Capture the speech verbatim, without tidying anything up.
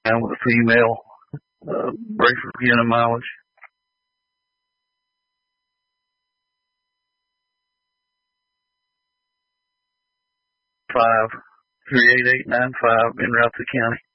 down with a female, uh, Brayford Vienna mileage. Five three eight eight nine five in Routh County.